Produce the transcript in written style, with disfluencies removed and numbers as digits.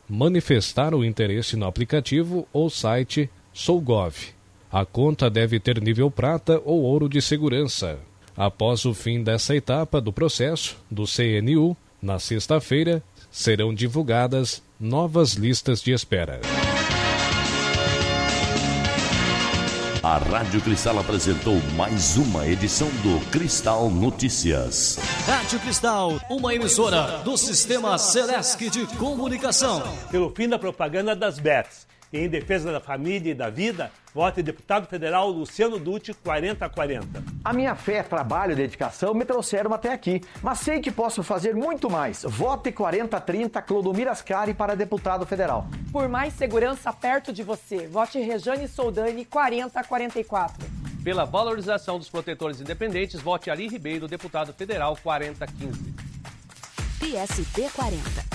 manifestar o interesse no aplicativo ou site SouGov. A conta deve ter nível prata ou ouro de segurança. Após o fim dessa etapa do processo do CNU, na sexta-feira, serão divulgadas novas listas de espera. A Rádio Cristal apresentou mais uma edição do Cristal Notícias. Rádio Cristal, uma emissora do Sistema Celesc de Comunicação. Pelo fim da propaganda das bets e em defesa da família e da vida, vote deputado federal Luciano Dutti 4040. A minha fé, trabalho e dedicação me trouxeram até aqui, mas sei que posso fazer muito mais. Vote 4030 Clodomir Ascari para deputado federal. Por mais segurança perto de você, vote Rejane Soldani 4044. Pela valorização dos protetores independentes, vote Ari Ribeiro, deputado federal 4015. PSB 40.